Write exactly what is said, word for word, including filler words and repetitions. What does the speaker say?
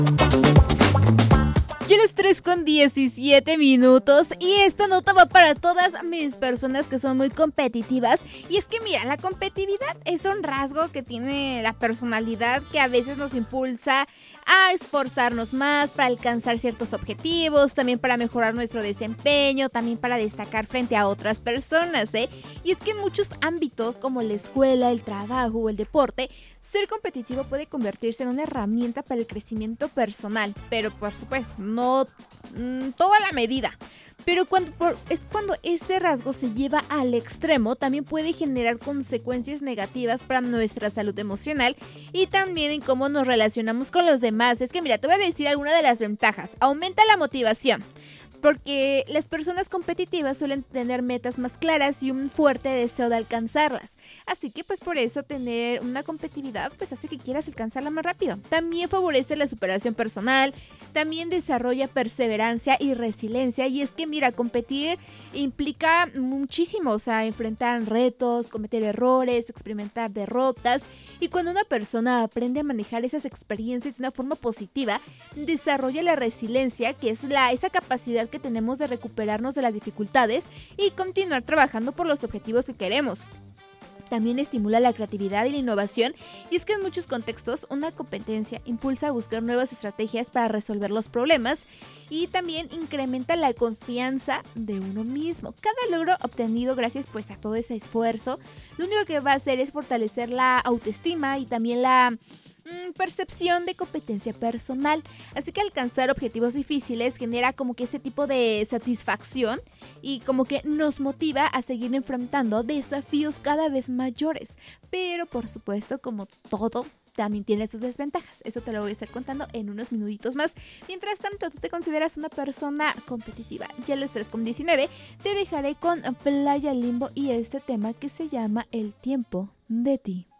Ya las tres con diecisiete minutos y esta nota va para todas mis personas que son muy competitivas. Y es que mira, la competitividad es un rasgo que tiene la personalidad que a veces nos impulsa a esforzarnos más para alcanzar ciertos objetivos, también para mejorar nuestro desempeño, también para destacar frente a otras personas, ¿eh? Y es que en muchos ámbitos como la escuela, el trabajo o el deporte, ser competitivo puede convertirse en una herramienta para el crecimiento personal, pero por supuesto, no mmm, toda la medida. Pero cuando, por, es cuando este rasgo se lleva al extremo, también puede generar consecuencias negativas para nuestra salud emocional y también en cómo nos relacionamos con los demás. Es que mira, te voy a decir alguna de las ventajas. Aumenta la motivación, porque las personas competitivas suelen tener metas más claras y un fuerte deseo de alcanzarlas. Así que pues por eso tener una competitividad pues hace que quieras alcanzarla más rápido. También favorece la superación personal, también desarrolla perseverancia y resiliencia. Y es que mira, competir implica muchísimo, o sea, enfrentar retos, cometer errores, experimentar derrotas. Y cuando una persona aprende a manejar esas experiencias de una forma positiva, desarrolla la resiliencia, que es la, esa capacidad que tenemos de recuperarnos de las dificultades y continuar trabajando por los objetivos que queremos. También estimula la creatividad y la innovación, y es que en muchos contextos una competencia impulsa a buscar nuevas estrategias para resolver los problemas y también incrementa la confianza de uno mismo. Cada logro obtenido gracias pues a todo ese esfuerzo, lo único que va a hacer es fortalecer la autoestima y también la percepción de competencia personal. Así que alcanzar objetivos difíciles genera como que ese tipo de satisfacción y como que nos motiva a seguir enfrentando desafíos cada vez mayores. Pero por supuesto, como todo, también tiene sus desventajas. Eso te lo voy a estar contando en unos minutitos más. Mientras tanto, tú te consideras una persona competitiva. Ya a las tres con diecinueve te dejaré con Playa Limbo y este tema que se llama El tiempo de ti.